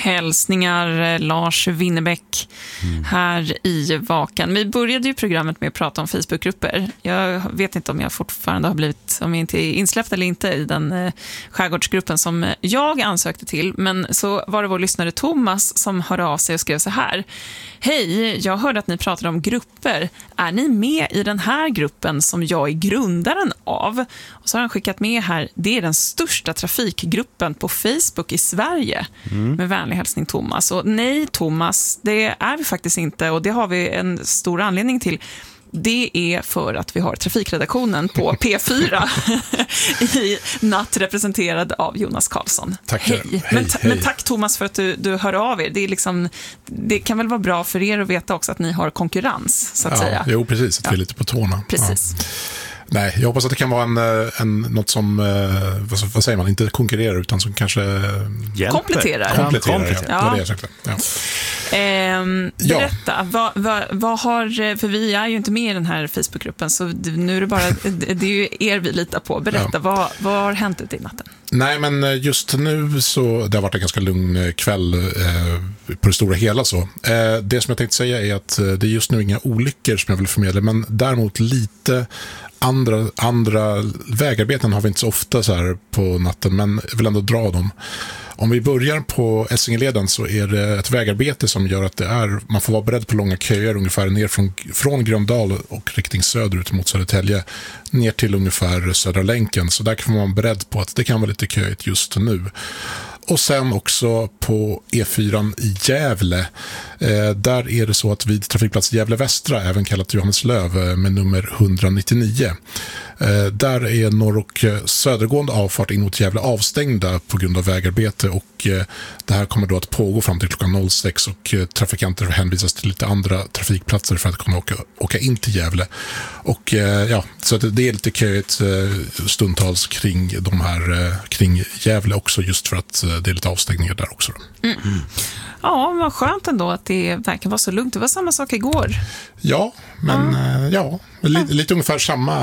Hälsningar Lars Winnerbäck här i Vakan. Vi började ju programmet med att prata om Facebookgrupper. Jag vet inte om jag fortfarande har blivit, om jag inte är insläppt eller inte i den skärgårdsgruppen som jag ansökte till. Men så var det vår lyssnare Thomas som hörde av sig och skrev så här: Hej, jag hörde att ni pratade om grupper. Är ni med i den här gruppen som jag är grundaren av? Och så har han skickat med här, det är den största trafikgruppen på Facebook i Sverige. Med vänlig hälsning Thomas. Och nej Thomas, det är vi faktiskt inte, och det har vi en stor anledning till. Det är för att vi har trafikredaktionen på P4 i natt representerad av Jonas Karlsson. Tack. Hej. Men tack Thomas för att du hör av er. Det är liksom, det kan väl vara bra för er att veta också att ni har konkurrens så att säga. Jo, precis, att vi är lite på tårna. Precis. Ja. Nej, jag hoppas att det kan vara något som, vad säger man, inte konkurrerar utan som kanske kompletterar. Ja, det är det säkert. Ja. Berätta, vad har, för vi är ju inte med i den här Facebookgruppen, så nu är det bara, det är ju er vi litar på. Berätta, vad har hänt ute i natten? Nej, men just nu så, det har varit en ganska lugn kväll på det stora hela så. Det som jag tänkte säga är att det är just nu inga olyckor som jag vill förmedla, men däremot lite andra vägarbeten har vi inte så ofta så här på natten, men jag vill ändå dra dem. Om vi börjar på Essingeleden så är det ett vägarbete som gör att man får vara beredd på långa köer ungefär ner från Gröndal och riktning söderut mot Södertälje ner till ungefär Södra länken. Så där kan man vara beredd på att det kan vara lite köigt just nu. Och sen också på E4 i Gävle, där är det så att vid trafikplats Gävle Västra, även kallat Johanneslöv med nummer 199, där är norr- och södergående avfart in mot Gävle avstängda på grund av vägarbete, och det här kommer då att pågå fram till klockan 06, och trafikanter hänvisas till lite andra trafikplatser för att kunna åka in till Gävle. Och så att det är lite köigt stundtals kring kring Gävle också, just för att det är lite avstängningar där också. Ja, vad skönt ändå att det verkar vara så lugnt. Det var samma sak igår. Ja, men lite ungefär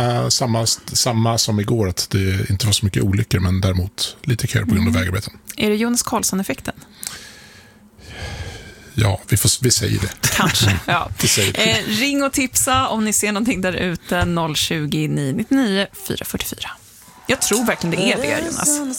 samma som igår, att det inte var så mycket olyckor, men däremot lite köer på grund av vägarbeten. Är det Jonas Karlsson-effekten? Ja, vi säger det. Kanske, ja. Ring och tipsa om ni ser någonting där ute, 020 999 444. Jag tror verkligen det är det, Jonas.